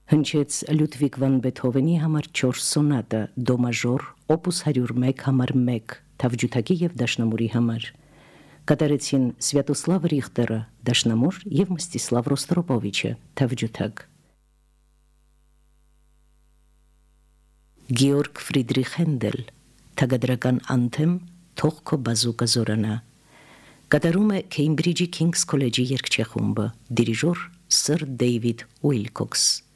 Հնչեց Լյուդվիգ վան Բեթհովենի համար 4 սոնատը դո մաժոր օպուս 101 համար 1 թավջութակի եւ դաշնամուրի համար։ Կատարեցին Սվյատոսլավ Ռիխտերը դաշնամուր եւ Մստիսլավ Ռոստրոպովիչը թավջութակ։ Գեորգ Ֆրիդրիխ Հենդել թագադրական անթեմ Թող քո բազուկը զորանա։ Կատարում է Քեյմբրիջի Քինգս քոլեջի երգչախումբը, դիրիժոր Սր Դեյվիդ Ուիլկոքս։